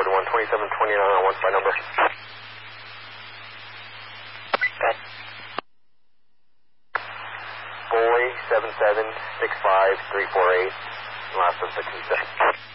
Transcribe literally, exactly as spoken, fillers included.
forty-one, twenty-seven twenty-nine on one spy number. Boy, seven seven six five three four eight, last of the two six.